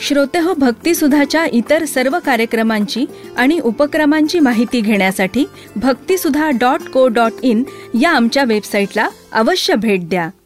श्रोतेहो, भक्तिसुधाच्या इतर सर्व कार्यक्रमांची आणि उपक्रमांची माहिती घेण्यासाठी भक्तिसुधा.co.in या आमच्या वेबसाईटला अवश्य भेट द्या.